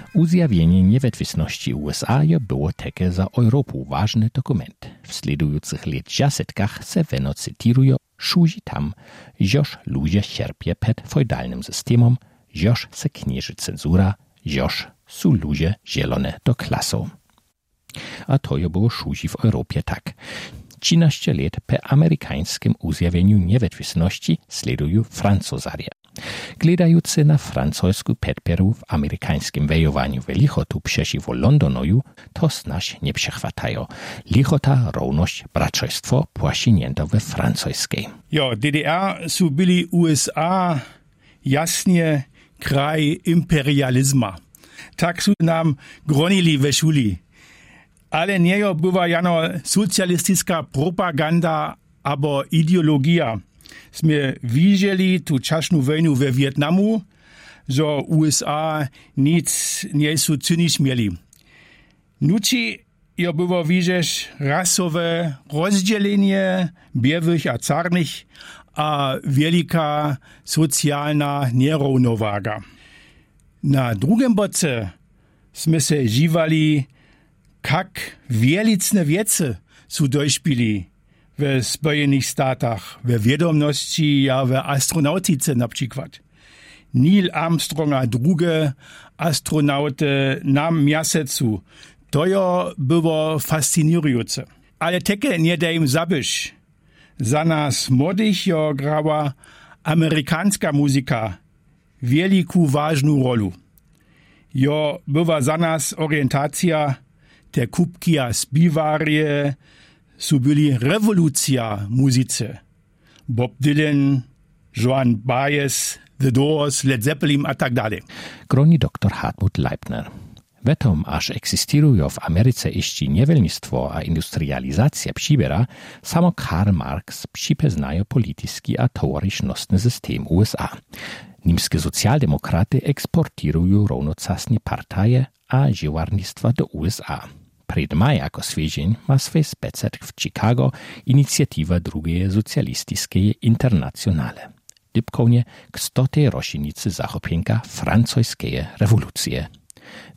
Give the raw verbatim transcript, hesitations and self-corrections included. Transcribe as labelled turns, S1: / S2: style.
S1: Uzjawienie niewetwisności U S A je było takie za Europę ważny dokument. W sledujących lat dziesiątkach se weno cytirują, szuzi tam, żoż ludzie cierpie przed feudalnym systemem, żoż se knieży cenzura, żoż są ludzie zielone do klasą. A to je było szuzi w Europie tak. trzynaście lat po amerykańskim uzjawieniu niewetwisności sledują Francuzarie. Gledający na francusku podpieru w amerykańskim wejowaniu w lichotu przeciwko Londonoju, to snaż nie przechwatają. Lichota, równość, bratrostwo płasinięto we francuskiej.
S2: Jo, D D R su byli U S A jasnie kraj imperializma. Tak su nam gronili we szuli. Ale nie była jano socjalistyczna propaganda albo ideologia. Sme widzieli tu czasną wojnę we Wietnamu, że U S A nic nie są czynić mieli. Nuci jo było widzieć rasowe rozdzielenie białych a czarnych, a wielka socjalna nierównowaga. Na drugim boce sme se dziwali, jak wielce wiece są dośpili w Spojenych Statach, w wiadomości, a w astronautice na przykład. Neil Armstrong a drugie astronauty na miasecu, to jo było fascynujące. Ale takie nie da im zabyć. Za nas młodych jo grała amerykańska muzyka wielką ważną rolę. Jo była za nas orientacja te kubki a spiwarie, su byli rewolucja muzyce. Bob Dylan, Joan Baez, The Doors, Led Zeppelin a tak dalej.
S1: Groni doktor Hartmut Leibner. Wetom, aż egzystują w Ameryce jeszcze niewolnictwo a industrializacja przybiera, samo Karl Marx przypoznaje politycki a towarzysznosny system U S A. Niemskie socjaldemokraty eksportują równocześnie partaje a dziewarnictwa do U S A. Przed maj jako świeżeń ma swój specet w Chicago inicjatywa drugiej socjalistycznej internacjonale. Dybkownie k stotej rocznicy zachopienka francuskiej rewolucji.